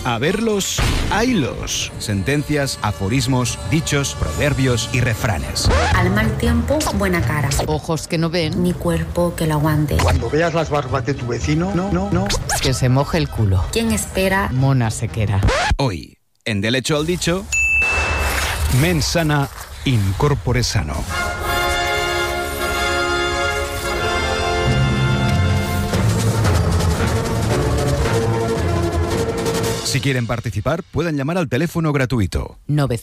A verlos, haylos. Sentencias, aforismos, dichos, proverbios y refranes. Al mal tiempo, buena cara. Ojos que no ven, Mi cuerpo que lo aguante. Cuando veas las barbas de tu vecino, no. que se moje el culo. ¿Quién espera? Mona sequera. Hoy, en Del hecho al dicho, mens sana, in corpore sano. Si quieren participar, pueden llamar al teléfono gratuito.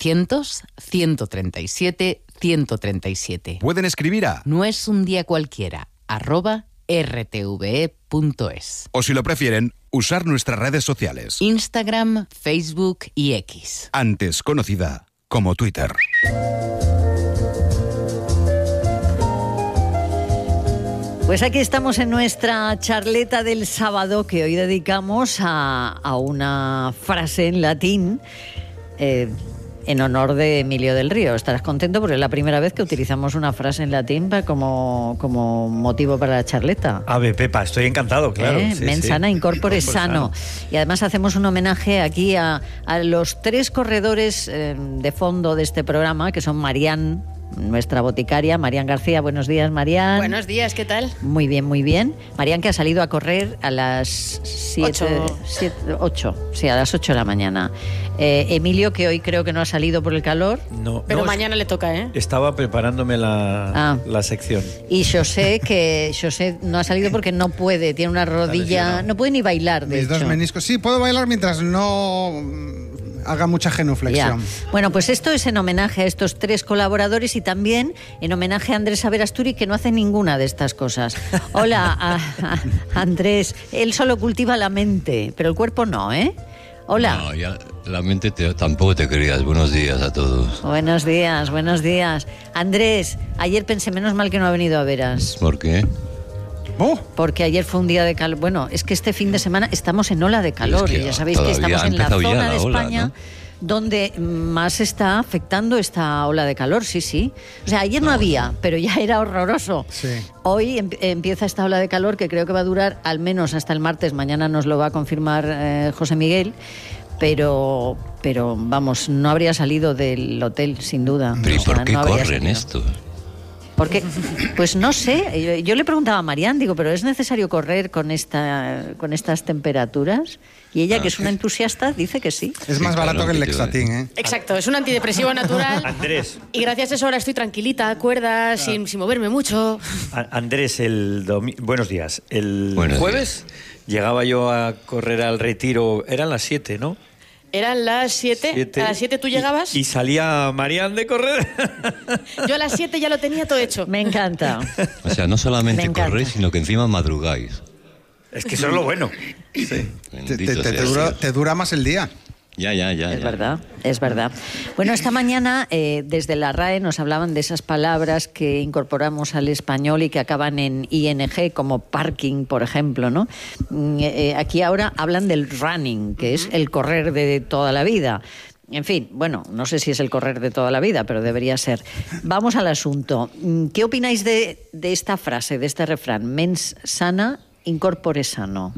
900-137-137. Pueden escribir a... No es un día cualquiera, @rtve.es. O si lo prefieren, usar nuestras redes sociales. Instagram, Facebook y X. Antes conocida como Twitter. Pues aquí estamos en nuestra charleta del sábado, que hoy dedicamos a una frase en latín en honor de Emilio del Río. Estarás contento porque es la primera vez que utilizamos una frase en latín como motivo para la charleta. Ave, Pepa, estoy encantado, claro. Mens sana, in corpore sano. Y además hacemos un homenaje aquí a los tres corredores de fondo de este programa, que son Marián, nuestra boticaria, Marián García. Buenos días, Marián. Buenos días, ¿qué tal? Muy bien, muy bien. Marián, que ha salido a correr a las 8 de la mañana. Emilio, que hoy creo que no ha salido por el calor. No, Pero mañana le toca, ¿eh? Estaba preparándome la sección. Y José no ha salido porque no puede, tiene una rodilla, no puede ni bailar, de Mis hecho. dos meniscos. Sí, puedo bailar mientras no haga mucha genuflexión. Ya. Bueno, pues esto es en homenaje a estos tres colaboradores y también en homenaje a Andrés Averasturi, que no hace ninguna de estas cosas. Hola, Andrés. Él solo cultiva la mente, pero el cuerpo no, ¿eh? Hola. No, ya la mente tampoco te creas. Buenos días a todos. Buenos días, buenos días. Andrés, ayer pensé, menos mal que no ha venido a veras. ¿Por qué? Porque ayer fue un día de calor. Bueno, es que este fin de semana estamos en ola de calor. Es que Y ya sabéis que estamos en la empezado ya zona de la ola, España, ¿no? donde más está afectando esta ola de calor, sí. O sea, ayer no había, pero ya era horroroso. Sí. Hoy empieza esta ola de calor que creo que va a durar al menos hasta el martes. Mañana nos lo va a confirmar José Miguel. Pero vamos, no habría salido del hotel, sin duda. ¿Pero y por qué no habría corren salido. estos? Porque, pues no sé, yo le preguntaba a Marián, digo, ¿pero es necesario correr con estas temperaturas? Y ella, que es una entusiasta, dice que sí. Es más barato claro, que el que te iba a Lexatin, ¿eh? Exacto, es un antidepresivo natural. Andrés. Y gracias a eso ahora estoy tranquilita, cuerda, sin moverme mucho. Andrés, buenos días. El Buenos jueves llegaba yo a correr al Retiro, eran las 7, ¿no? Eran las 7. ¿A las 7 tú llegabas? Y salía Marián de correr. Yo a las 7 ya lo tenía todo hecho. Me encanta. O sea, no solamente Me encanta. corréis, sino que encima madrugáis. Es que eso es lo bueno. Sí. Bendito sea Dios. Te dura más el día. Ya. Es verdad. Bueno, esta mañana desde la RAE nos hablaban de esas palabras que incorporamos al español y que acaban en ing, como parking, por ejemplo, ¿no? Aquí ahora hablan del running, que es el correr de toda la vida. En fin, bueno, no sé si es el correr de toda la vida, pero debería ser. Vamos al asunto. ¿Qué opináis de esta frase, de este refrán? Mens sana, in corpore sano.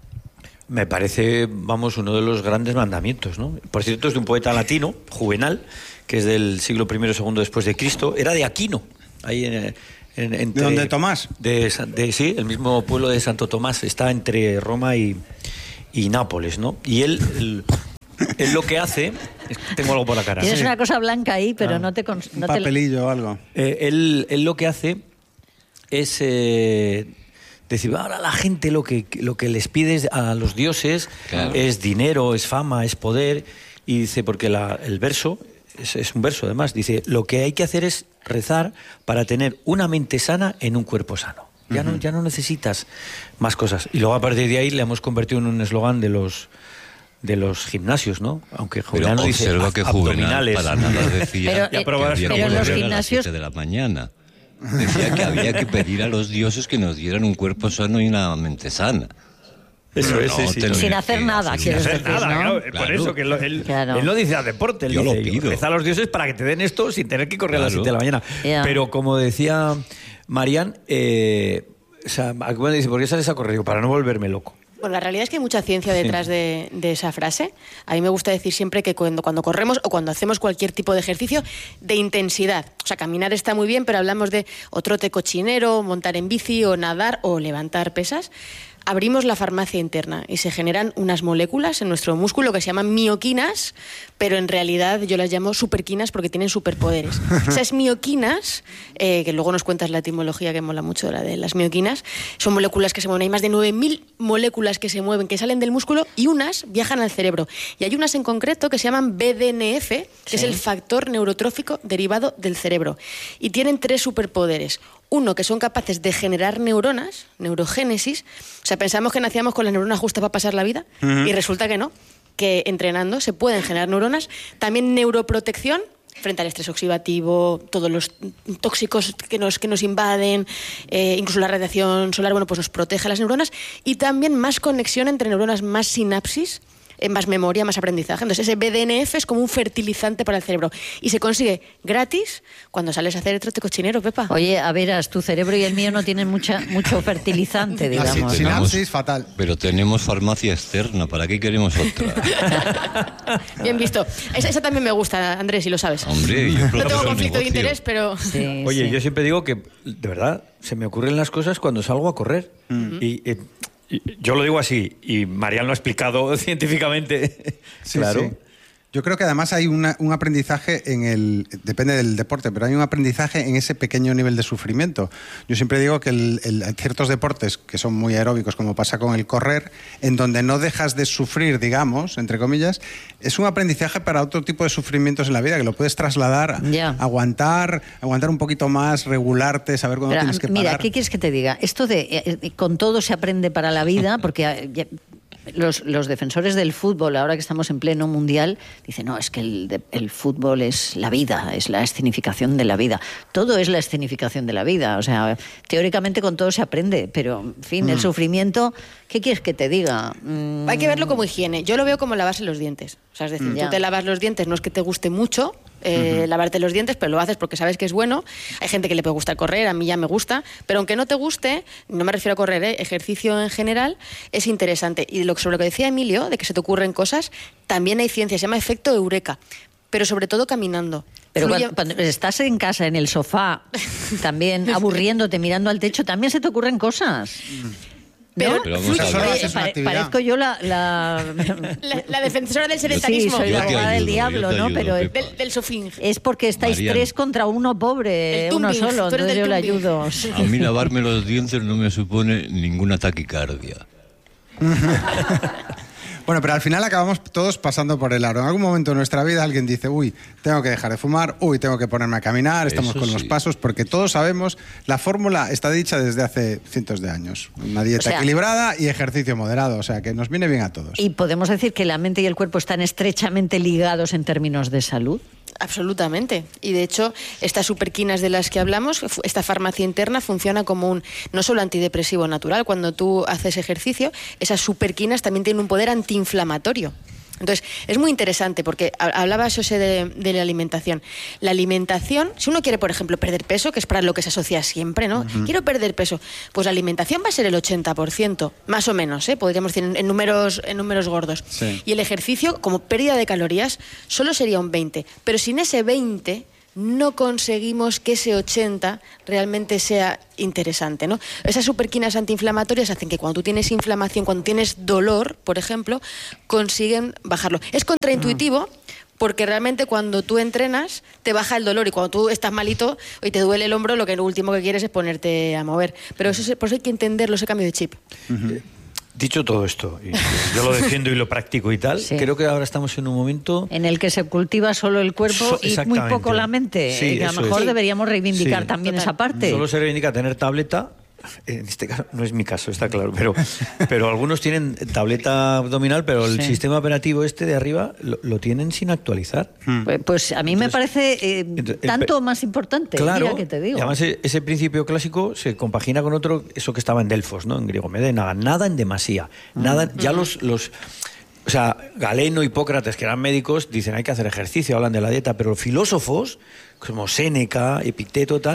Me parece, uno de los grandes mandamientos, ¿no? Por cierto, es de un poeta latino, Juvenal, que es del siglo I o II después de Cristo. Era de Aquino, ahí ¿De dónde, Tomás? Sí, el mismo pueblo de Santo Tomás. Está entre Roma y Nápoles, ¿no? Y él lo que hace... Tengo algo por la cara. Tienes una cosa blanca ahí, pero no te... Un papelillo o algo. Él lo que hace es... decir, ahora la gente lo que les pide a los dioses, claro, es dinero, es fama, es poder. Y dice, porque el verso, es un verso además, dice, lo que hay que hacer es rezar para tener una mente sana en un cuerpo sano. Ya no necesitas más cosas. Y luego a partir de ahí le hemos convertido en un eslogan de los gimnasios, ¿no? Aunque Juvenal no dice observa que Juvenal abdominales. Para nada decía Pero, que había pero que en los correr a las gimnasios... 7 de la mañana. Decía que había que pedir a los dioses que nos dieran un cuerpo sano y una mente sana. Eso es, No, sí. Sin hacer nada, quieres decir, ¿no? Claro, por Claro. eso que él Claro. no dice a deporte, él Yo dice, lo pido. reza a los dioses para que te den esto sin tener que correr a las Claro. 7 de la mañana. Ya. Pero como decía Marián, o sea, bueno, dice, ¿por qué sales a correr? Digo, para no volverme loco. Bueno, la realidad es que hay mucha ciencia detrás de esa frase. A mí me gusta decir siempre que cuando corremos o cuando hacemos cualquier tipo de ejercicio de intensidad, o sea, caminar está muy bien, pero hablamos de o trote cochinero, montar en bici o nadar o levantar pesas, abrimos la farmacia interna y se generan unas moléculas en nuestro músculo que se llaman mioquinas, pero en realidad yo las llamo superquinas porque tienen superpoderes. Esas mioquinas, que luego nos cuentas la etimología que mola mucho, la de las mioquinas, son moléculas que se mueven. Hay más de 9.000 moléculas que se mueven, que salen del músculo y unas viajan al cerebro. Y hay unas en concreto que se llaman BDNF, que es el factor neurotrófico derivado del cerebro. Y tienen 3 superpoderes. Uno, que son capaces de generar neuronas, neurogénesis. O sea, pensamos que nacíamos con las neuronas justas para pasar la vida y resulta que no, que entrenando se pueden generar neuronas. También neuroprotección frente al estrés oxidativo, todos los tóxicos que nos invaden, incluso la radiación solar, bueno, pues nos protege las neuronas. Y también más conexión entre neuronas, más sinapsis, más memoria, más aprendizaje. Entonces ese BDNF es como un fertilizante para el cerebro y se consigue gratis cuando sales a hacer el trote cochinero, Pepa. Oye, a veras, tu cerebro y el mío no tienen mucho fertilizante, digamos. La sinapsis fatal. Pero tenemos farmacia externa, ¿para qué queremos otra? Bien visto. Esa también me gusta, Andrés, si lo sabes. Hombre, yo no tengo conflicto de interés, pero... Sí, Oye, sí. yo siempre digo que, de verdad, se me ocurren las cosas cuando salgo a correr. Y yo lo digo así, y Marian lo ha explicado científicamente. Sí, claro. sí. Yo creo que además hay un aprendizaje depende del deporte, pero hay un aprendizaje en ese pequeño nivel de sufrimiento. Yo siempre digo que hay ciertos deportes que son muy aeróbicos, como pasa con el correr, en donde no dejas de sufrir, digamos, entre comillas, es un aprendizaje para otro tipo de sufrimientos en la vida, que lo puedes trasladar, aguantar un poquito más, regularte, saber cuándo tienes que parar. Mira, ¿qué quieres que te diga? Esto de con todo se aprende para la vida, porque... Los defensores del fútbol, ahora que estamos en pleno mundial, dicen, no, es que el fútbol es la vida, es la escenificación de la vida. Todo es la escenificación de la vida. O sea, teóricamente con todo se aprende, pero, en fin, el sufrimiento, ¿qué quieres que te diga? Hay que verlo como higiene. Yo lo veo como lavarse los dientes. O sea, es decir, tú te lavas los dientes, no es que te guste mucho lavarte los dientes, pero lo haces porque sabes que es bueno. Hay gente que le puede gustar correr, a mí ya me gusta, pero aunque no te guste, no me refiero a correr, ejercicio en general es interesante. Y sobre lo que decía Emilio, de que se te ocurren cosas, también hay ciencia, se llama efecto eureka, pero sobre todo caminando. Pero cuando estás en casa, en el sofá, también aburriéndote, mirando al techo, también se te ocurren cosas. Pero vamos a ver. parezco yo la defensora del sedentarismo. Sí, soy la abogada del diablo, ¿no? Pero del sofín. es porque estáis Marian. 3 contra 1, pobre, uno solo, entonces yo le ayudo. A mí lavarme los dientes no me supone ninguna taquicardia. Bueno, pero al final acabamos todos pasando por el aro. En algún momento de nuestra vida alguien dice, uy, tengo que dejar de fumar, uy, tengo que ponerme a caminar, estamos Eso con los sí. pasos, porque todos sabemos, la fórmula está dicha desde hace cientos de años. Una dieta equilibrada y ejercicio moderado, o sea, que nos viene bien a todos. ¿Y podemos decir que la mente y el cuerpo están estrechamente ligados en términos de salud? Absolutamente. Y de hecho, estas superquinas de las que hablamos, esta farmacia interna funciona como no solo antidepresivo natural. Cuando tú haces ejercicio, esas superquinas también tienen un poder antiinflamatorio. Entonces, es muy interesante porque hablaba José de la alimentación. La alimentación, si uno quiere, por ejemplo, perder peso, que es para lo que se asocia siempre, ¿no? Quiero perder peso. Pues la alimentación va a ser el 80%, más o menos, podríamos decir, en números gordos. Sí. Y el ejercicio, como pérdida de calorías, solo sería un 20%. Pero sin ese 20%, no conseguimos que ese 80 realmente sea interesante, ¿no? Esas superquinas antiinflamatorias hacen que cuando tú tienes inflamación, cuando tienes dolor, por ejemplo, consiguen bajarlo. Es contraintuitivo porque realmente cuando tú entrenas te baja el dolor y cuando tú estás malito y te duele el hombro, lo último que quieres es ponerte a mover. Pero por eso hay que entenderlo, ese cambio de chip. Dicho todo esto, y yo lo defiendo y lo practico y tal, Sí. creo que ahora estamos en un momento... En el que se cultiva solo el cuerpo y muy Exactamente. poco la mente. Sí, que a eso lo mejor es. deberíamos reivindicar Sí. también Total. esa parte. Solo se reivindica tener tableta. En este caso, no es mi caso, está claro, pero algunos tienen tableta abdominal, pero el Sí. sistema operativo este de arriba lo tienen sin actualizar. Pues a mí me parece tanto más importante, Claro, mira que te digo. y además ese principio clásico se compagina con otro, eso que estaba en Delfos, ¿no? En griego, nada en demasía, nada, ya los o sea, Galeno, Hipócrates, que eran médicos, dicen hay que hacer ejercicio, hablan de la dieta, pero los filósofos, como Séneca, Epicteto, tal,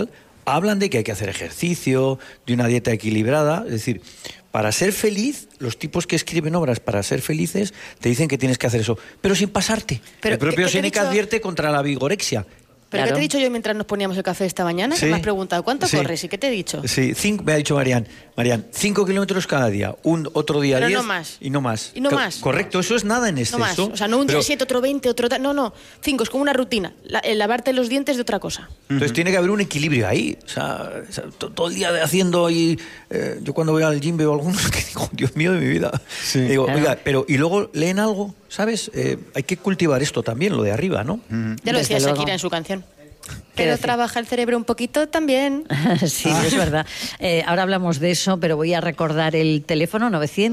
hablan de que hay que hacer ejercicio, de una dieta equilibrada, es decir, para ser feliz, los tipos que escriben obras para ser felices te dicen que tienes que hacer eso, pero sin pasarte. Pero, el propio ¿qué te he Séneca dicho? advierte contra la vigorexia. ¿Pero Claro. qué te he dicho yo mientras nos poníamos el café esta mañana? Sí. Que me has preguntado, ¿cuánto Sí. corres? ¿Y qué te he dicho? Sí, me ha dicho Marian, 5 kilómetros cada día, otro día Pero 10 no más. y no más. Y no más. Correcto, eso es nada en No exceso. más. O sea, no un día pero- 7, otro 20, otro... No. 5, es como una rutina. El lavarte los dientes de otra cosa. Entonces tiene que haber un equilibrio ahí. O sea, todo el día haciendo ahí... yo cuando voy al gym veo algunos que digo, Dios mío de mi vida. Sí. Digo, Claro. oiga, pero... Y luego leen algo, ¿sabes? Hay que cultivar esto también, lo de arriba, ¿no? Ya lo decía Desde luego. Shakira en su canción. ¿Qué Pero decir? trabaja el cerebro un poquito también. Sí, es verdad. Ahora hablamos de eso, pero voy a recordar el teléfono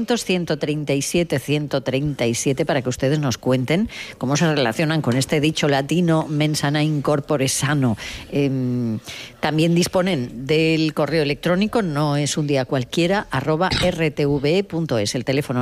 900-137-137 para que ustedes nos cuenten cómo se relacionan con este dicho latino mens sana in corpore sano. También disponen del correo electrónico, no es un día cualquiera, @rtve.es, el teléfono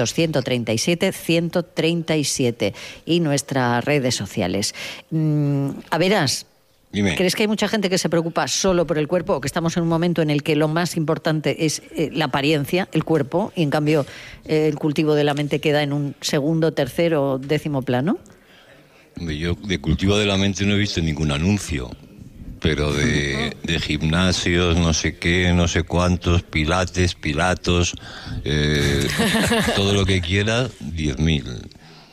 900-137-137 y nuestras redes sociales. A verás. Dime. ¿Crees que hay mucha gente que se preocupa solo por el cuerpo o que estamos en un momento en el que lo más importante es la apariencia, el cuerpo, y en cambio el cultivo de la mente queda en un segundo, tercero, décimo plano? Yo de cultivo de la mente no he visto ningún anuncio, pero de gimnasios, no sé qué, no sé cuántos, pilatos, todo lo que quieras, 10.000.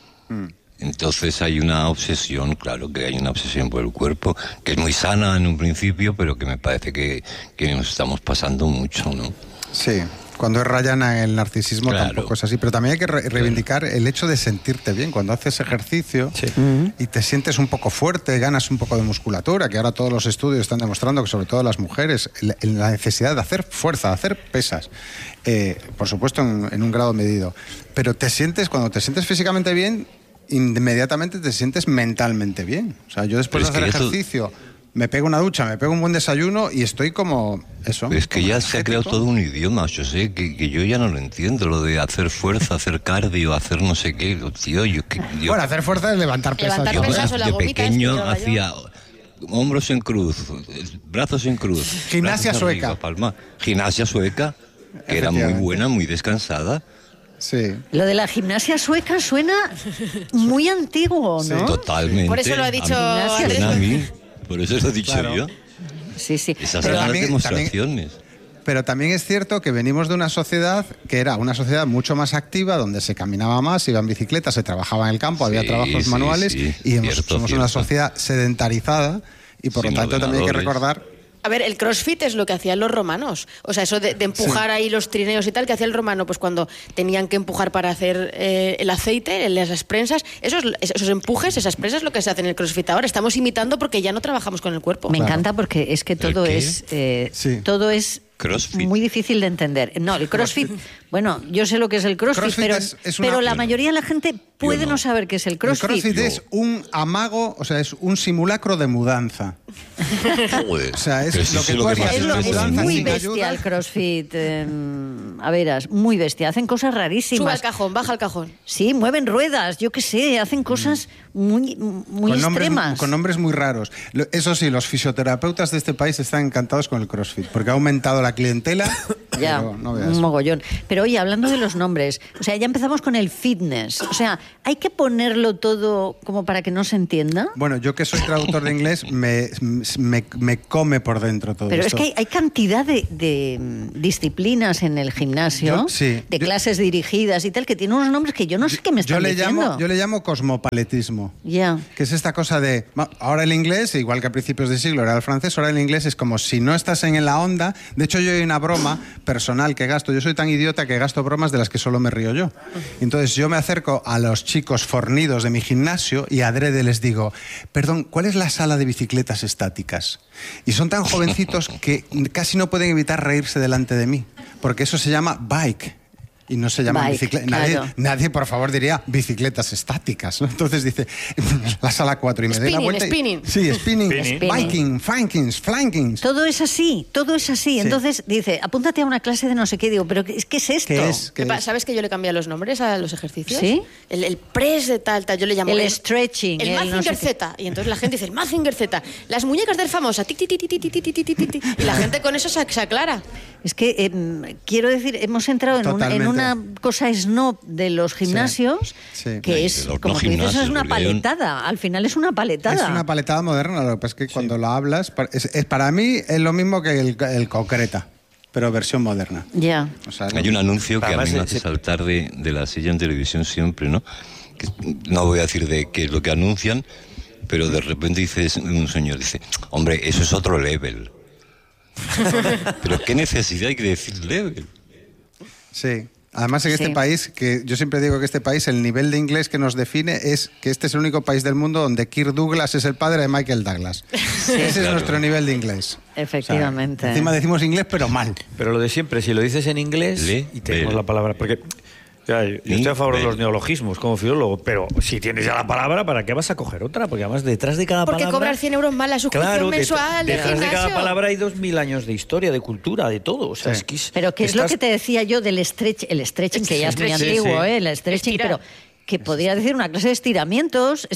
Entonces hay una obsesión, claro que hay una obsesión por el cuerpo, que es muy sana en un principio, pero que me parece que nos estamos pasando mucho, ¿no? Sí, cuando es rayana el narcisismo Claro. tampoco es así, pero también hay que reivindicar el hecho de sentirte bien. Cuando haces ejercicio y te sientes un poco fuerte, ganas un poco de musculatura, que ahora todos los estudios están demostrando que sobre todo las mujeres, la necesidad de hacer fuerza, de hacer pesas, por supuesto en un grado medido, pero cuando te sientes físicamente bien, inmediatamente te sientes mentalmente bien. O sea, yo después de Pero es hacer que eso- ejercicio me pego una ducha, me pego un buen desayuno y estoy como eso. Es que como ya se ha creado energético. todo un idioma, yo sé, que yo ya no lo entiendo, lo de hacer fuerza, hacer cardio, hacer no sé qué, tío, Bueno, hacer fuerza es levantar pesas. Levantar yo pesas o la de gomita, pequeño esto, hacía hombros en cruz, brazos en cruz, Gimnasia brazos sueca. arriba, palma. Gimnasia sueca, que era muy Efectivamente. buena, muy descansada. Sí. Lo de la gimnasia sueca suena muy antiguo, ¿no? Totalmente. Por eso lo ha dicho Andrés. A mí, por eso lo he dicho Claro. yo. Sí, sí. Esas Pero son las también- demostraciones. Pero también es cierto que venimos de una sociedad que era una sociedad mucho más activa, donde se caminaba más, se iba en bicicleta, se trabajaba en el campo, había Sí, trabajos sí, manuales sí. y somos una Cierto. sociedad sedentarizada y por Sin lo tanto también hay que ordenadores. recordar. A ver, el crossfit es lo que hacían los romanos. O sea, eso de empujar ahí los trineos y tal, que hacía el romano, pues cuando tenían que empujar para hacer el aceite, las prensas, esos empujes, esas prensas, lo que se hace en el crossfit ahora. Estamos imitando porque ya no trabajamos con el cuerpo. Me encanta porque es que todo qué? es Sí. todo es Crossfit. muy difícil de entender. No, el CrossFit, bueno, yo sé lo que es el CrossFit, CrossFit pero, es una- pero la mayoría de la gente puede Yo no. no saber qué es el CrossFit. El CrossFit es un amago, o sea, es un simulacro de mudanza. Joder. O sea, es Pero si lo eso que es tú que harías más Es, en lo- una es interesa mudanza muy sin bestia ayuda. el CrossFit. A veras, muy bestia. Hacen cosas Sube rarísimas. al cajón, baja al cajón. Sí, mueven ruedas, yo qué sé, hacen cosas muy extremas. Con nombres muy raros. Eso sí, los fisioterapeutas de este país están encantados con el CrossFit, porque ha aumentado la clientela. Ya, pero no veas. un mogollón. Pero oye, hablando de los nombres, o sea, ya empezamos con el fitness. O sea, ¿hay que ponerlo todo como para que no se entienda? Bueno, yo que soy traductor de inglés, me come por dentro todo Pero esto. es que hay cantidad de disciplinas en el gimnasio, Sí, de clases dirigidas y tal, que tienen unos nombres que yo no sé qué me están diciendo. yo le llamo cosmopaletismo. Ya. Que es esta cosa de... Ahora el inglés, igual que a principios de siglo era el francés, ahora el inglés es como si no estás en la onda. De hecho, yo hay una broma personal que gasto. Yo soy tan idiota que gasto bromas de las que solo me río yo. Entonces yo me acerco a los chicos fornidos de mi gimnasio y adrede les digo, perdón, ¿cuál es la sala de bicicletas estáticas? Y son tan jovencitos que casi no pueden evitar reírse delante de mí, porque eso se llama bike. y no se llaman Bike, bicicletas. claro. Nadie, por favor, diría bicicletas estáticas, ¿no? Entonces dice, la sala 4 y me doy la vuelta. Spinning. Sí, spinning, Spinning. biking, flankings. Todo es así. Sí. Entonces dice, apúntate a una clase de no sé qué. Digo, ¿pero qué es esto? ¿Qué es? ¿Sabes que yo le cambié los nombres a los ejercicios? ¿Sí? El press de tal, yo le llamo... El stretching. El Mazinger no sé qué. Z. Y entonces la gente dice, el Mazinger Z. Las muñecas del famoso. Tic, tic, tic, tic, tic, tic, tic, tic, tic. Y la gente con eso se aclara. Es que, quiero decir, hemos entrado en una cosa snob de los gimnasios Sí. que Y es, de los como no tú dices, es gimnasios, una porque hay un- paletada. Al final es una paletada. Es una paletada moderna, lo que pasa es que cuando lo hablas, para mí es lo mismo que el concreta, pero versión moderna. Ya. O sea, Hay un anuncio que a Además, mí me hace saltar de la silla en televisión siempre, ¿no? Que no voy a decir de qué es lo que anuncian, pero de repente dice un señor, dice, hombre, eso es otro level. Pero qué necesidad hay que decir level. Sí. Además, en este Sí. país, que yo siempre digo que este país, el nivel de inglés que nos define es que este es el único país del mundo donde Kirk Douglas es el padre de Michael Douglas. Ese es Claro. nuestro nivel de inglés. Efectivamente. O sea, encima decimos inglés, pero mal. Pero lo de siempre, si lo dices en inglés y tenemos la palabra... Porque yo estoy a favor de los neologismos como filólogo, pero si tienes ya la palabra, ¿para qué vas a coger otra? Porque además detrás de cada Porque palabra... cobrar 100 euros más la suscripción Claro, mensual del detrás de cada gimnasio. palabra hay 2000 años de historia, de cultura, de todo. O sea, Sí. es que Pero ¿qué es lo estás- que te decía yo del stretching, que ya es muy Sí, antiguo, sí. el stretching, Estirar. pero que podría decir una clase de estiramientos,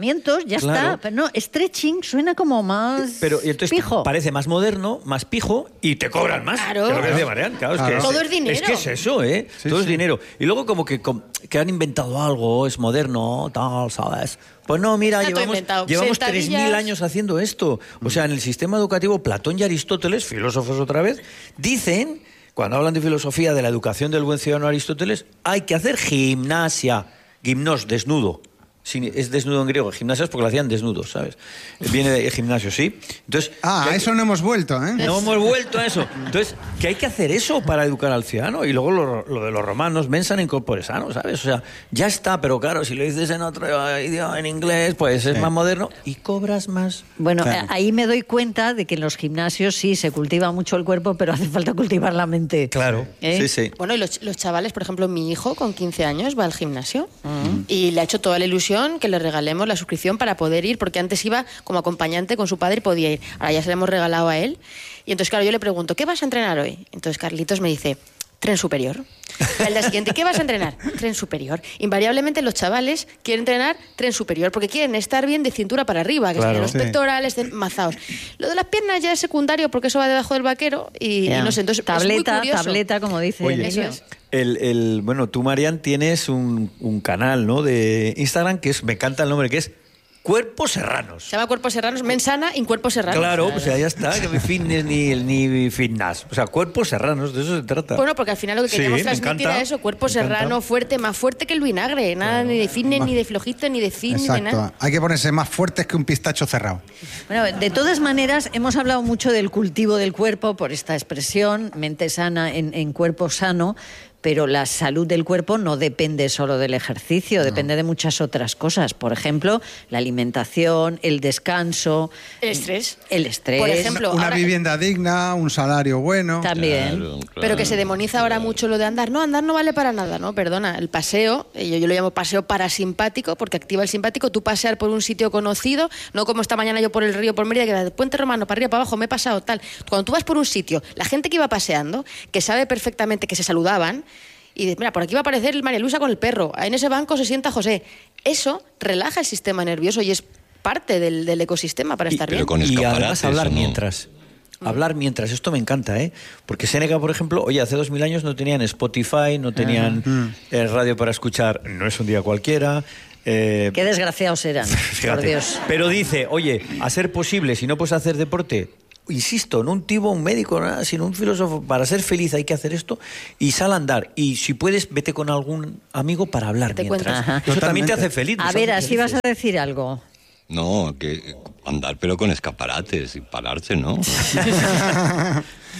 ya Claro. está. Pero no, stretching suena como más Pero y entonces pijo. parece más moderno, más pijo y te cobran más. Claro. Que es lo que decía Marian. Claro, Claro. es que Todo es dinero. Es que es eso, ¿eh? Sí, Todo es sí. dinero. Y luego como que han inventado algo, es moderno, tal, ¿sabes? Pues no, mira, Está todo llevamos inventado. 3.000 Sentadillas. años haciendo esto. O sea, en el sistema educativo, Platón y Aristóteles, filósofos otra vez, dicen, cuando hablan de filosofía, de la educación del buen ciudadano Aristóteles, hay que hacer gimnasia. Gimnos, desnudo. Sí, es desnudo en griego. Gimnasia es porque lo hacían desnudos, ¿sabes? Viene de gimnasio, ¿sí? Entonces, Ah, a eso no hemos vuelto, ¿eh? no hemos vuelto a eso. Entonces, que hay que hacer eso para educar al ciudadano. Y luego lo de los romanos, mensan in corpore sano, ¿sabes? O sea, ya está, pero claro, si lo dices en otro idioma, en inglés, pues es más moderno y cobras más. Bueno, Claro. ahí me doy cuenta de que en los gimnasios sí se cultiva mucho el cuerpo, pero hace falta cultivar la mente. Claro, ¿Eh? sí, sí. Bueno, y los chavales, por ejemplo, mi hijo con 15 años va al gimnasio y le ha hecho toda la ilusión que le regalemos la suscripción para poder ir, porque antes iba como acompañante con su padre y podía ir. Ahora ya se le hemos regalado a él. Y entonces, claro, yo le pregunto, ¿qué vas a entrenar hoy? Entonces Carlitos me dice, tren superior. Y al día siguiente, ¿qué vas a entrenar? Tren superior. Invariablemente los chavales quieren entrenar tren superior porque quieren estar bien de cintura para arriba, que Claro. estén los Sí. pectorales estén mazados. Lo de las piernas ya es secundario porque eso va debajo del vaquero y Ya. no sé, entonces es muy curioso. tableta, como dice Oye, Eso Emilio. es. Bueno, tú, Marian, tienes un canal, ¿no? De Instagram que es, me encanta el nombre, que es Cuerpos Serranos. Se llama Cuerpos Serranos, Mensana in Cuerpos Serranos. Claro, pues ya está, que mi fitness ni fitness. O sea, Cuerpos Serranos, de eso se trata. Bueno, porque al final lo que Sí, queríamos me transmitir encanta, era eso, cuerpo me encanta. serrano, fuerte, más fuerte que el vinagre. Nada ni de fitness, ni de flojito, ni de fitness, ni de Exacto. nada. Hay que ponerse más fuertes que un pistacho cerrado. Bueno, de todas maneras, hemos hablado mucho del cultivo del cuerpo por esta expresión, mente sana en cuerpo sano, pero la salud del cuerpo no depende solo del ejercicio, depende de muchas otras cosas. Por ejemplo, la alimentación, el descanso, El estrés. el estrés. Por ejemplo, Una ahora- vivienda digna, un salario bueno. También. Claro, claro. Pero que se demoniza ahora mucho lo de andar. No, andar no vale para nada, ¿no? Perdona, el paseo, yo lo llamo paseo parasimpático, porque activa el simpático. Tú pasear por un sitio conocido, no como esta mañana yo por el río, por Mérida, que de Puente Romano, para arriba, para abajo, me he pasado, tal. Cuando tú vas por un sitio, la gente que iba paseando, que sabe perfectamente que se saludaban, y dices, mira, por aquí va a aparecer María Luisa con el perro, en ese banco se sienta José. Eso relaja el sistema nervioso y es parte del ecosistema para estar pero bien. con Y escaparates, además hablar ¿o no? mientras. Hablar mientras, esto me encanta, ¿eh? Porque Séneca, por ejemplo, oye, hace 2000 años no tenían Spotify, no tenían radio para escuchar No es un día cualquiera. Qué desgraciados eran, por Fíjate. Dios. Pero dice, oye, a ser posible, si no puedes hacer deporte, insisto, no un tibo, un médico, nada, sino un filósofo, para ser feliz hay que hacer esto y sal a andar. Y si puedes, vete con algún amigo para hablar Te mientras. cuentas. Eso también te Totalmente. hace feliz. A nos ver, hace así vas felices. a decir algo. No, que andar pero con escaparates y pararse, ¿no?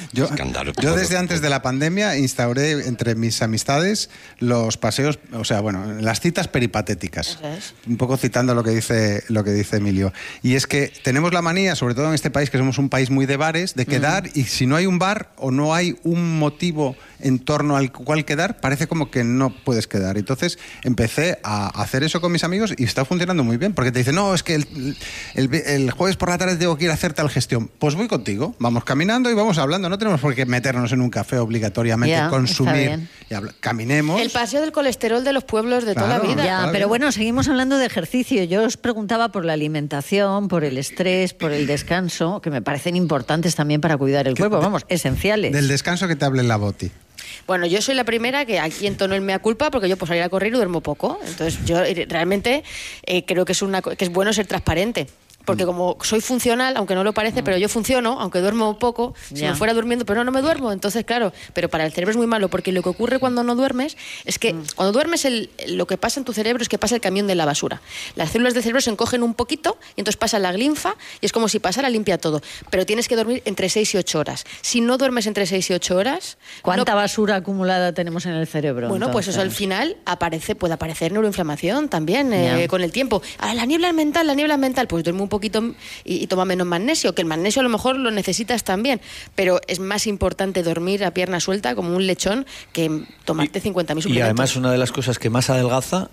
Yo Escandaloso. desde antes de la pandemia instauré entre mis amistades los paseos, o sea, bueno, las citas peripatéticas. Eso es. Un poco citando lo que dice Emilio. Y es que tenemos la manía, sobre todo en este país, que somos un país muy de bares, de quedar, y si no hay un bar o no hay un motivo en torno al cual quedar, parece como que no puedes quedar. Entonces empecé a hacer eso con mis amigos y está funcionando muy bien, porque te dicen, no, es que el jueves por la tarde tengo que ir a hacer tal gestión. Pues voy contigo, vamos caminando y vamos hablando, no tenemos por qué meternos en un café obligatoriamente, consumir. Caminemos. El paseo del colesterol de los pueblos de toda la vida. Ya, pero bueno, seguimos hablando de ejercicio. Yo os preguntaba por la alimentación, por el estrés, por el descanso, que me parecen importantes también para cuidar el cuerpo, vamos, esenciales. Del descanso que te hable la Boti. Bueno, yo soy la primera que aquí entono el mea culpa porque yo puedo salir a correr y duermo poco. Entonces yo realmente creo que es bueno ser transparente. Porque como soy funcional, aunque no lo parece, pero yo funciono, aunque duermo poco, si me fuera durmiendo, pero no me duermo, entonces claro, pero para el cerebro es muy malo, porque lo que ocurre cuando no duermes es que cuando duermes lo que pasa en tu cerebro es que pasa el camión de la basura. Las células del cerebro se encogen un poquito y entonces pasa la linfa y es como si pasara, limpia todo. Pero tienes que dormir entre 6 y 8 horas. Si no duermes entre 6 y 8 horas... ¿Cuánta basura acumulada tenemos en el cerebro? Bueno, entonces? pues eso al final puede aparecer neuroinflamación también con el tiempo. La niebla mental, pues duerme un poquito y toma menos magnesio, que el magnesio a lo mejor lo necesitas también, pero es más importante dormir a pierna suelta como un lechón que tomarte 50.000 suplementos. Y además una de las cosas que más adelgaza,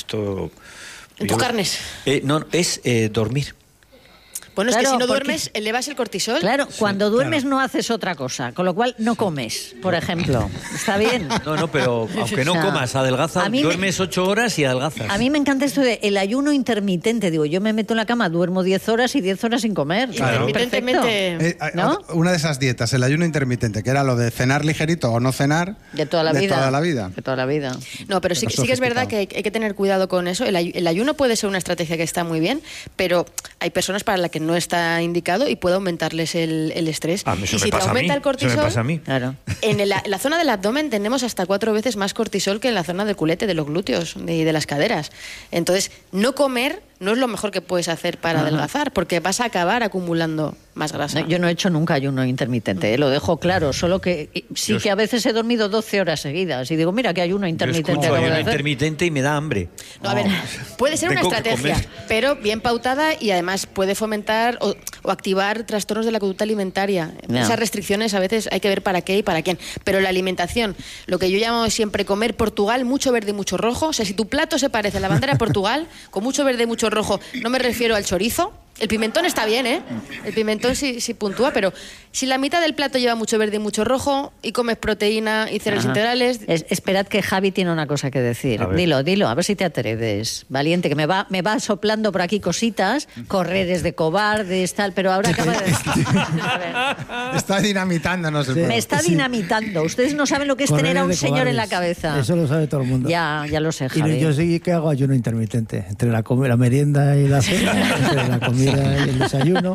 ¿En tus carnes? No, es dormir. Bueno, claro, es que si no duermes, elevas el cortisol. Claro, cuando duermes no haces otra cosa, con lo cual no comes, por ejemplo. ¿Está bien? No, pero aunque no comas, adelgaza, duermes 8 horas y adelgazas. A mí me encanta esto de el ayuno intermitente. Digo, yo me meto en la cama, duermo 10 horas y 10 horas sin comer. Claro. Intermitentemente. ¿No? Una de esas dietas, el ayuno intermitente, que era lo de cenar ligerito o no cenar. De toda la vida. De toda la vida. No, pero sí que es verdad que hay que tener cuidado con eso. El ayuno puede ser una estrategia que está muy bien, pero hay personas para las que no está indicado y puede aumentarles el estrés. Y si te aumenta el cortisol, eso me pasa a mí. Claro. En la zona del abdomen tenemos hasta 4 veces más cortisol que en la zona del culete, de los glúteos y de las caderas. Entonces, no comer no es lo mejor que puedes hacer para adelgazar, porque vas a acabar acumulando más grasa. Yo no he hecho nunca ayuno intermitente, lo dejo claro, solo que sí que a veces he dormido 12 horas seguidas y digo, mira que ayuno intermitente. Yo escucho ayuno intermitente y me da hambre. No, a ver, puede ser una estrategia, pero bien pautada y además puede fomentar o activar trastornos de la conducta alimentaria. Esas restricciones a veces hay que ver para qué y para quién. Pero la alimentación, lo que yo llamo siempre comer Portugal, mucho verde y mucho rojo. O sea, si tu plato se parece a la bandera de Portugal, con mucho verde y mucho rojo, no me refiero al chorizo. El pimentón está bien, ¿eh? El pimentón sí puntúa, pero si la mitad del plato lleva mucho verde y mucho rojo y comes proteína y cereales integrales... Esperad que Javi tiene una cosa que decir. Dilo, a ver si te atreves. Valiente, que me va soplando por aquí cositas. Correr es de cobardes, tal, pero ahora acaba de decir... Está dinamitándonos el programa. Me está dinamitando. Ustedes no saben lo que es Correr tener a un señor cobardes. en la cabeza. Eso lo sabe todo el mundo. Ya lo sé, Javi. Y yo sí que hago ayuno intermitente. Entre la merienda y la cena, entre la comida y el desayuno.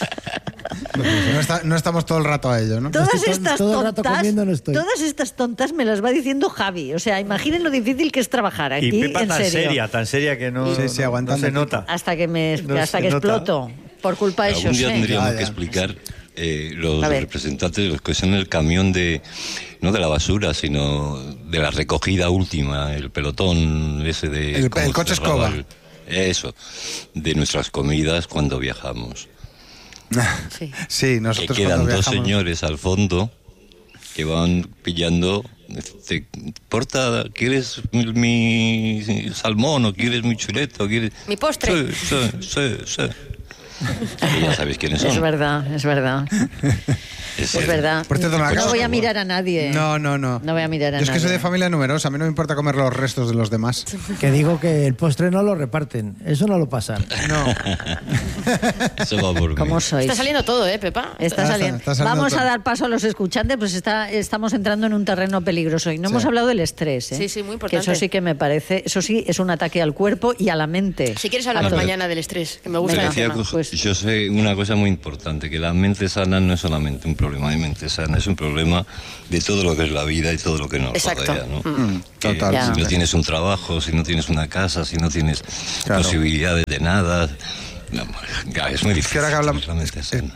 No estamos todo el rato a ello, ¿no? Todas Estoy estas todo el rato tontas, comiendo no estoy. todas estas tontas me las va diciendo Javi. O sea, imaginen lo difícil que es trabajar aquí. Y Pepa en serio. tan seria que no se nota. Hasta que No hasta se que nota. exploto por culpa de Algún día José. tendríamos que explicar los representantes, los que son el camión no de la basura, sino de la recogida última, el pelotón ese de... El coche escoba. Eso, de nuestras comidas cuando viajamos. Sí, nosotros que quedan cuando dos viajamos... señores al fondo que van pillando... ¿Te importa? ¿Quieres mi salmón o quieres mi chuleto? ¿Quieres... Mi postre. Sí. Y ya sabéis quiénes son. Es verdad. Es verdad. Por cierto, No voy a mirar a nadie. No. No voy a mirar a Yo es que nadie. soy de familia numerosa, a mí no me importa comer los restos de los demás. Que digo que el postre no lo reparten. Eso no lo pasan. No. Eso va por mí. ¿Cómo sois? Está saliendo todo, Pepa. Está saliendo. está saliendo Vamos todo. a dar paso a los escuchantes, pues estamos entrando en un terreno peligroso. Y no hemos hablado del estrés, ¿eh? Sí, muy Que importante. eso sí que me parece, eso sí es un ataque al cuerpo y a la mente. Si quieres hablamos mañana del estrés, que me gusta el Decía tema. Pues- yo sé una cosa muy importante, que la mente sana no es solamente un problema de mente sana, es un problema de todo lo que es la vida y todo lo que nos Exacto. rodea, ¿no? Que Total. si no tienes un trabajo, si no tienes una casa, si no tienes Claro. posibilidades de nada, no, es muy difícil. ahora que hablamos- la mente sana.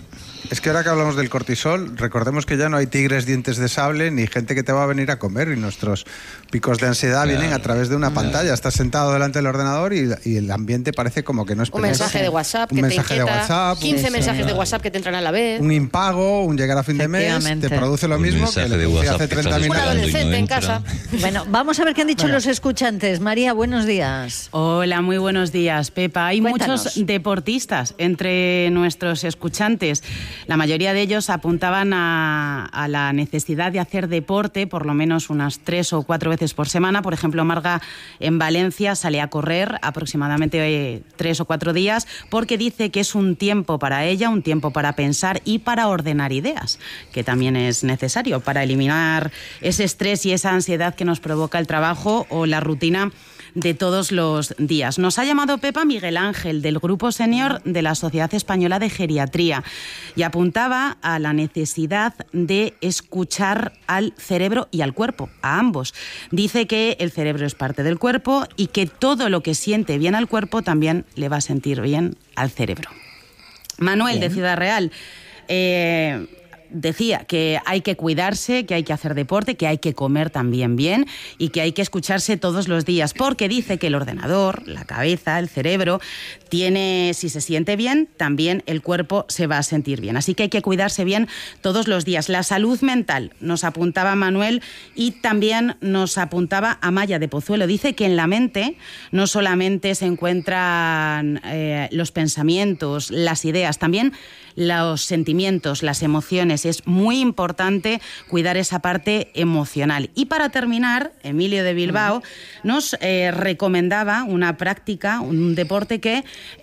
Es que ahora que hablamos del cortisol, recordemos que ya no hay tigres dientes de sable ni gente que te va a venir a comer, y nuestros picos de ansiedad vienen a través de una pantalla. Estás sentado delante del ordenador y el ambiente parece como que no es Un mensaje de WhatsApp que te inquieta, 15 mensajes de WhatsApp que te entran a la vez. Un impago, un llegar a fin de mes, te produce lo mismo que le producía hace 30 minutos. Un adolescente en casa. Bueno, vamos a ver qué han dicho los escuchantes. María, buenos días. Hola, muy buenos días, Pepa. Hay Cuéntanos. muchos deportistas entre nuestros escuchantes. La mayoría de ellos apuntaban a la necesidad de hacer deporte por lo menos unas 3 o 4 veces por semana. Por ejemplo, Marga en Valencia sale a correr aproximadamente 3 o 4 días porque dice que es un tiempo para ella, un tiempo para pensar y para ordenar ideas, que también es necesario para eliminar ese estrés y esa ansiedad que nos provoca el trabajo o la rutina de todos los días. Nos ha llamado Pepa Miguel Ángel, del Grupo Senior de la Sociedad Española de Geriatría, y apuntaba a la necesidad de escuchar al cerebro y al cuerpo, a ambos. Dice que el cerebro es parte del cuerpo y que todo lo que siente bien al cuerpo también le va a sentir bien al cerebro. Manuel, de Ciudad Real, decía que hay que cuidarse, que hay que hacer deporte, que hay que comer también bien y que hay que escucharse todos los días, porque dice que el ordenador, la cabeza, el cerebro, si se siente bien, también el cuerpo se va a sentir bien. Así que hay que cuidarse bien todos los días. La salud mental, nos apuntaba Manuel, y también nos apuntaba Amaya de Pozuelo. Dice que en la mente no solamente se encuentran los pensamientos, las ideas, también los sentimientos, las emociones. Es muy importante cuidar esa parte emocional. Y para terminar, Emilio de Bilbao nos recomendaba una práctica, un deporte que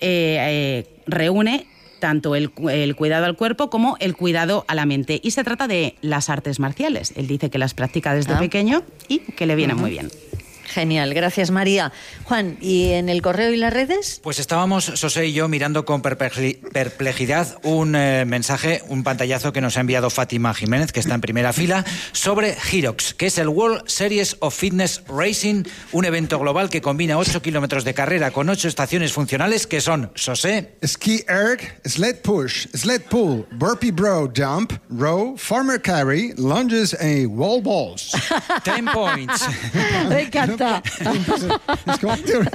reúne tanto el cuidado al cuerpo como el cuidado a la mente. Y se trata de las artes marciales. Él dice que las practica desde pequeño y que le vienen muy bien. Genial, gracias María. Juan, ¿y en el correo y las redes? Pues estábamos, José y yo, mirando con perplejidad un mensaje, un pantallazo que nos ha enviado Fátima Jiménez, que está en primera fila, sobre HYROX, que es el World Series of Fitness Racing, un evento global que combina 8 kilómetros de carrera con 8 estaciones funcionales, que son, José... Ski erg, sled push, sled pull, burpee bro jump, row, farmer carry, lunges y wall balls. 10 points. Me encanta. Es como,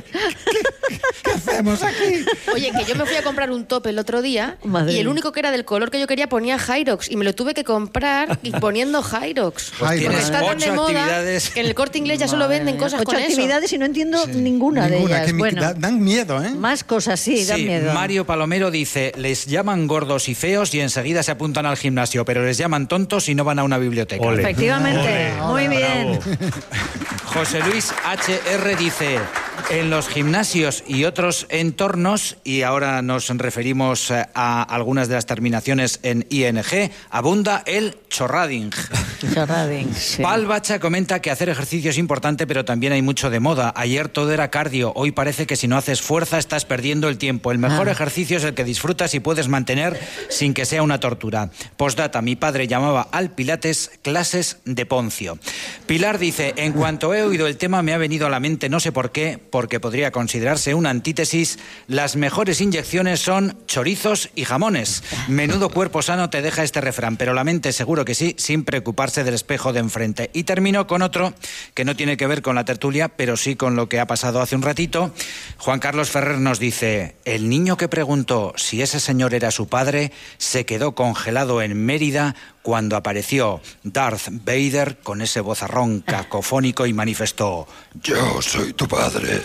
¿qué hacemos aquí? Oye, que yo me fui a comprar un top el otro día y el único que era del color que yo quería ponía HYROX y me lo tuve que comprar y poniendo HYROX. Pues porque está tan 8 de moda actividades. que en el Corte Inglés ya solo venden cosas 8 con actividades y no entiendo ninguna de ellas. Bueno, dan miedo, ¿eh? Más cosas, sí, dan miedo. Mario Palomero dice, les llaman gordos y feos y enseguida se apuntan al gimnasio, pero les llaman tontos y no van a una biblioteca. Ole. Efectivamente, muy bien. José Luis HR dice, en los gimnasios y otros entornos, y ahora nos referimos a algunas de las terminaciones en ING, abunda el chorrading. Chorrading, sí. Pal Bacha comenta que hacer ejercicio es importante, pero también hay mucho de moda. Ayer todo era cardio, hoy parece que si no haces fuerza estás perdiendo el tiempo. El mejor ejercicio es el que disfrutas y puedes mantener sin que sea una tortura. Postdata, mi padre llamaba al pilates clases de Poncio. Pilar dice, en cuanto he oído el tema me ha venido a la mente, no sé por qué, porque podría considerarse una antítesis, las mejores inyecciones son chorizos y jamones. Menudo cuerpo sano te deja este refrán, pero la mente seguro que sí, sin preocuparse del espejo de enfrente. Y termino con otro que no tiene que ver con la tertulia, pero sí con lo que ha pasado hace un ratito. Juan Carlos Ferrer nos dice, el niño que preguntó si ese señor era su padre se quedó congelado en Mérida cuando apareció Darth Vader con ese vozarrón cacofónico y manifestó, yo soy tu padre.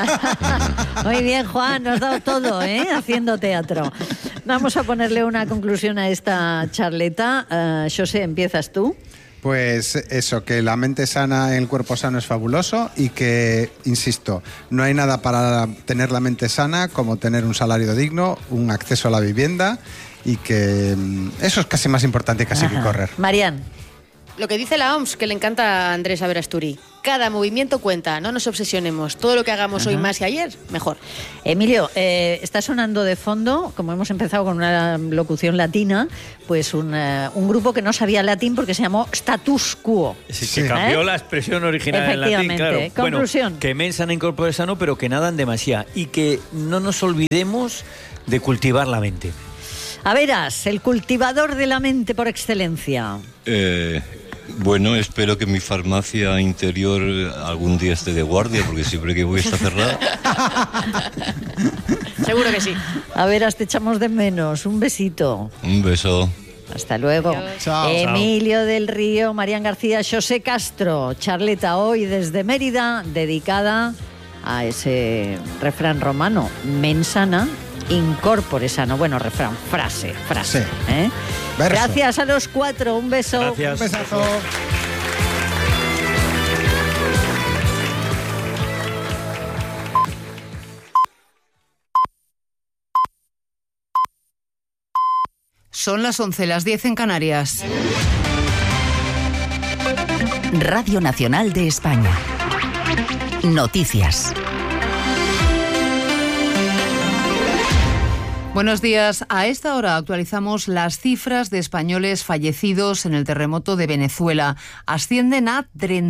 Muy bien, Juan, nos has dado todo, haciendo teatro. Vamos a ponerle una conclusión a esta charleta. José, ¿empiezas tú? Pues eso, que la mente sana, el cuerpo sano es fabuloso y que, insisto, no hay nada para tener la mente sana como tener un salario digno, un acceso a la vivienda y que eso es casi más importante casi que correr. Marian. Lo que dice la OMS, que le encanta a Andrés Averasturi. Cada movimiento cuenta, no nos obsesionemos. Todo lo que hagamos hoy más que ayer, mejor. Emilio, está sonando de fondo, como hemos empezado con una locución latina, pues un grupo que no sabía latín porque se llamó Status Quo. Sí, que cambió la expresión original en latín, claro. Conclusión. Bueno, que mensan en corpore sano, pero que nadan demasiado. Y que no nos olvidemos de cultivar la mente. A veras, el cultivador de la mente por excelencia. Bueno, espero que mi farmacia interior algún día esté de guardia, porque siempre que voy está cerrada. Seguro que sí. A veras, te echamos de menos. Un besito. Un beso. Hasta luego. Chao. Emilio del Río, Marian García, José Castro, charleta hoy desde Mérida, dedicada a ese refrán romano, mens sana, in corpore sano. Bueno, refrán, frase. Sí. Gracias a los 4, un beso. Gracias. Un besazo. Son las 11, las 10 en Canarias. Radio Nacional de España. Noticias. Buenos días. A esta hora actualizamos las cifras de españoles fallecidos en el terremoto de Venezuela. Ascienden a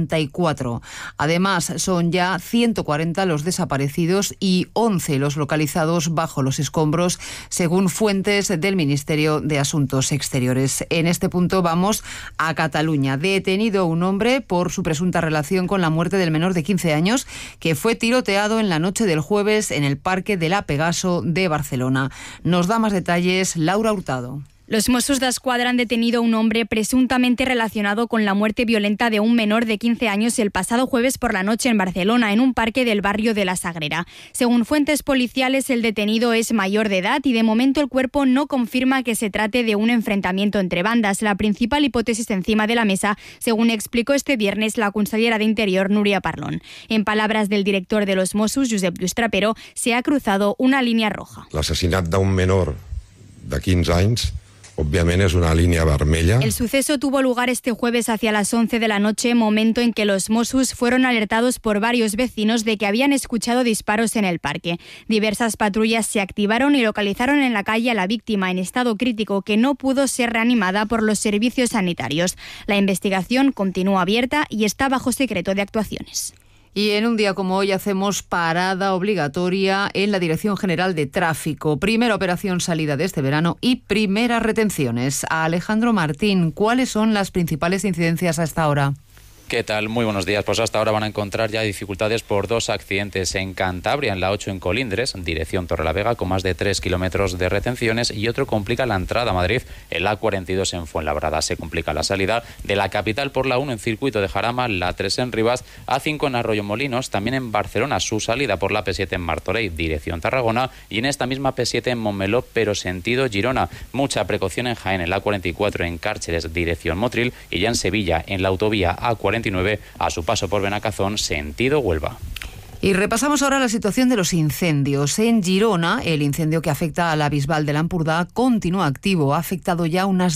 34. Además, son ya 140 los desaparecidos y 11 los localizados bajo los escombros, según fuentes del Ministerio de Asuntos Exteriores. En este punto vamos a Cataluña. Detenido un hombre por su presunta relación con la muerte del menor de 15 años que fue tiroteado en la noche del jueves en el Parque de la Pegaso de Barcelona. Nos da más detalles Laura Hurtado. Los Mossos d'Esquadra han detenido a un hombre presuntamente relacionado con la muerte violenta de un menor de 15 años el pasado jueves por la noche en Barcelona, en un parque del barrio de La Sagrera. Según fuentes policiales, el detenido es mayor de edad y de momento el cuerpo no confirma que se trate de un enfrentamiento entre bandas. La principal hipótesis encima de la mesa, según explicó este viernes la consellera de Interior, Núria Parlon. En palabras del director de los Mossos, Josep Lluís Trapero, se ha cruzado una línea roja. L'assassinat d'un menor de 15 anys obviamente es una línea vermella. El suceso tuvo lugar este jueves hacia las 11 de la noche, momento en que los Mossos fueron alertados por varios vecinos de que habían escuchado disparos en el parque. Diversas patrullas se activaron y localizaron en la calle a la víctima en estado crítico, que no pudo ser reanimada por los servicios sanitarios. La investigación continúa abierta y está bajo secreto de actuaciones. Y en un día como hoy hacemos parada obligatoria en la Dirección General de Tráfico. Primera operación salida de este verano y primeras retenciones. A Alejandro Martín, ¿cuáles son las principales incidencias a esta hora? ¿Qué tal? Muy buenos días. Pues hasta ahora van a encontrar ya dificultades por 2 accidentes en Cantabria, en la 8 en Colindres, dirección Torrelavega, con más de 3 kilómetros de retenciones, y otro complica la entrada a Madrid en la 42 en Fuenlabrada. Se complica la salida de la capital por la 1 en Circuito de Jarama, la 3 en Rivas, A5 en Arroyomolinos, también en Barcelona su salida por la P7 en Martorell, dirección Tarragona, y en esta misma P7 en Montmeló, pero sentido Girona. Mucha precaución en Jaén, en la 44 en Cárceres, dirección Motril, y ya en Sevilla, en la autovía A49, a su paso por Benacazón, sentido Huelva. Y repasamos ahora la situación de los incendios. En Girona, el incendio que afecta a la Bisbal del Ampurdá continúa activo. Ha afectado ya unas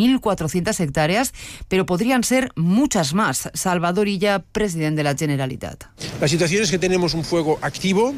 2.400 hectáreas, pero podrían ser muchas más. Salvador Illa, presidente de la Generalitat. La situación es que tenemos un fuego activo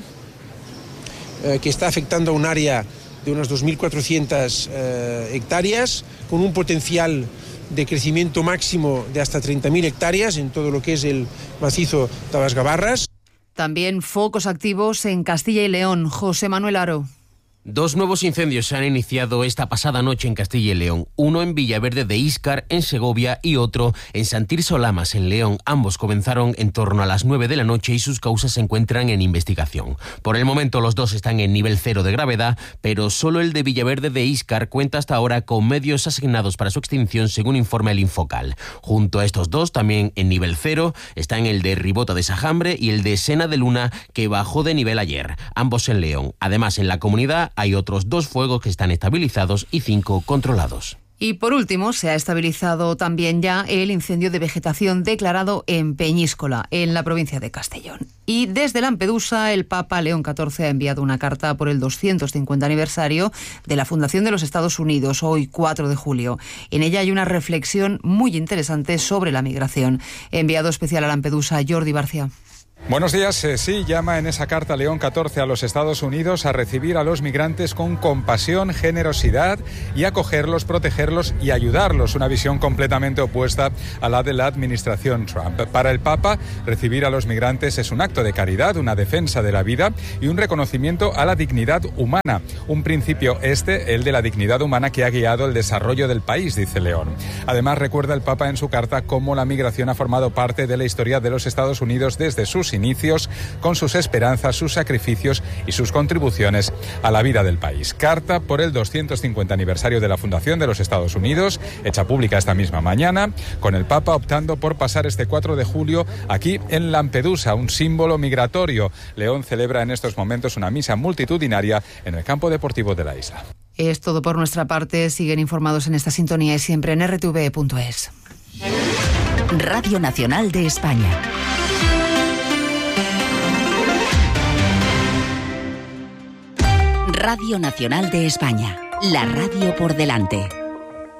que está afectando a un área de unas 2.400 hectáreas, con un potencial de crecimiento máximo de hasta 30.000 hectáreas en todo lo que es el macizo Tabasgabarras. También focos activos en Castilla y León. José Manuel Aro. 2 nuevos incendios se han iniciado esta pasada noche en Castilla y León. Uno en Villaverde de Íscar, en Segovia, y otro en Sant Tirso Lamas, en León. Ambos comenzaron en torno a las 9 de la noche y sus causas se encuentran en investigación. Por el momento los dos están en nivel 0 de gravedad, pero solo el de Villaverde de Íscar cuenta hasta ahora con medios asignados para su extinción, según informa el Infocal. Junto a estos dos, también en nivel 0, están el de Ribota de Sajambre y el de Sena de Luna, que bajó de nivel ayer, ambos en León. Además, en la comunidad hay otros 2 fuegos que están estabilizados y 5 controlados. Y por último, se ha estabilizado también ya el incendio de vegetación declarado en Peñíscola, en la provincia de Castellón. Y desde Lampedusa, el Papa León XIV ha enviado una carta por el 250 aniversario de la fundación de los Estados Unidos, hoy 4 de julio. En ella hay una reflexión muy interesante sobre la migración. Enviado especial a Lampedusa, Jordi Barcia. Buenos días. Sí, llama en esa carta León XIV a los Estados Unidos a recibir a los migrantes con compasión, generosidad y acogerlos, protegerlos y ayudarlos. Una visión completamente opuesta a la de la administración Trump. Para el Papa, recibir a los migrantes es un acto de caridad, una defensa de la vida y un reconocimiento a la dignidad humana. Un principio el de la dignidad humana que ha guiado el desarrollo del país, dice León. Además, recuerda el Papa en su carta cómo la migración ha formado parte de la historia de los Estados Unidos desde sus inicios, con sus esperanzas, sus sacrificios y sus contribuciones a la vida del país. Carta por el 250 aniversario de la fundación de los Estados Unidos, hecha pública esta misma mañana, con el Papa optando por pasar este 4 de julio aquí en Lampedusa, un símbolo migratorio. León celebra en estos momentos una misa multitudinaria en el campo deportivo de la isla. Es todo por nuestra parte. Siguen informados en esta sintonía y siempre en rtv.es. Radio Nacional de España. Radio Nacional de España, la radio por delante.